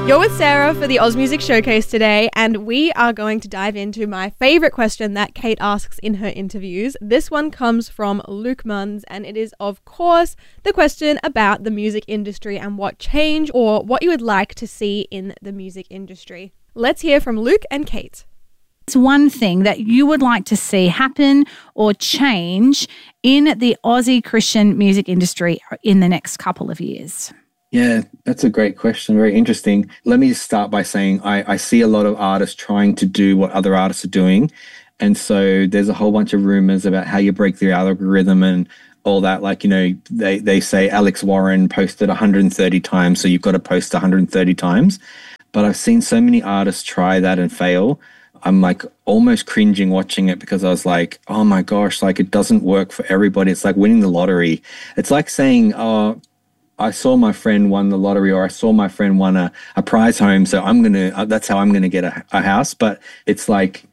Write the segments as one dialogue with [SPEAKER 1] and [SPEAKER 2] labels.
[SPEAKER 1] You're with Sarah for the Oz Music Showcase today, and we are going to dive into my favourite question that Kate asks in her interviews. This one comes from Luke Munns, and it is, of course, the question about the music industry and what change or what you would like to see in the music industry. Let's hear from Luke and Kate.
[SPEAKER 2] It's one thing that you would like to see happen or change in the Aussie Christian music industry in the next couple of years.
[SPEAKER 3] Yeah, that's a great question. Very interesting. Let me just start by saying I see a lot of artists trying to do what other artists are doing. And so there's a whole bunch of rumors about how you break the algorithm and all that. Like, you know, they say Alex Warren posted 130 times, so you've got to post 130 times. But I've seen so many artists try that and fail. I'm like almost cringing watching it because I was like, oh my gosh, like it doesn't work for everybody. It's like winning the lottery. It's like saying, oh, I saw my friend won the lottery, or I saw my friend won a prize home, so that's how I'm going to get a house. But it's like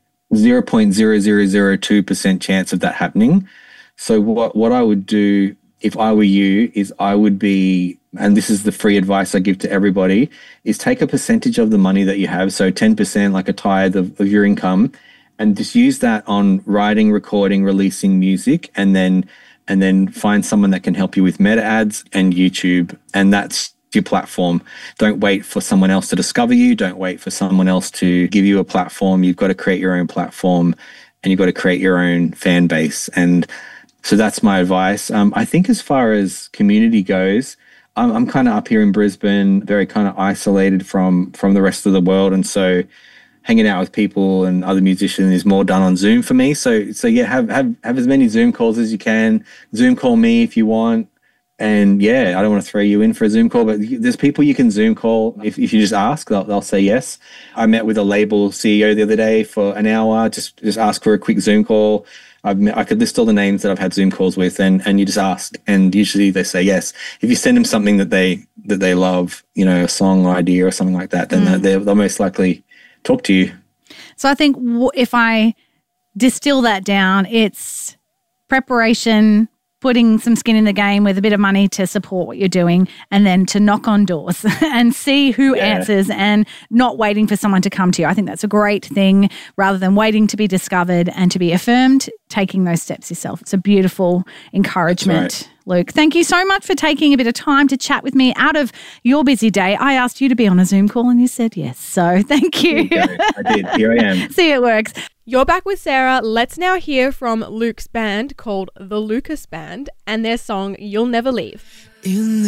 [SPEAKER 3] 0.0002% chance of that happening. So what I would do if I were you is I would be, and this is the free advice I give to everybody, is take a percentage of the money that you have, so 10%, like a tithe of your income, and just use that on writing, recording, releasing music, and then find someone that can help you with meta ads and YouTube, and that's your platform. Don't wait for someone else to discover you. Don't wait for someone else to give you a platform. You've got to create your own platform, and you've got to create your own fan base. And so that's my advice. I think as far as community goes, I'm kind of up here in Brisbane, very kind of isolated from the rest of the world, and so hanging out with people and other musicians is more done on Zoom for me. So yeah, have as many Zoom calls as you can. Zoom call me if you want. And yeah, I don't want to throw you in for a Zoom call, but there's people you can Zoom call. If you just ask, they'll say yes. I met with a label CEO the other day for an hour, just ask for a quick Zoom call. I could list all the names that I've had Zoom calls with, and you just ask, and usually they say yes. If you send them something that they love, you know, a song or idea or something like that, then they'll most likely talk to you.
[SPEAKER 2] So I think if I distill that down, it's preparation, putting some skin in the game with a bit of money to support what you're doing, and then to knock on doors and see who answers, and not waiting for someone to come to you. I think that's a great thing, rather than waiting to be discovered and to be affirmed, taking those steps yourself. It's a beautiful encouragement. Right. Luke, thank you so much for taking a bit of time to chat with me out of your busy day. I asked you to be on a Zoom call and you said yes. So thank you.
[SPEAKER 3] I did. Here I am.
[SPEAKER 2] See, it works.
[SPEAKER 1] You're back with Sarah. Let's now hear from Luke's band called The Lucas Band and their song You'll Never Leave.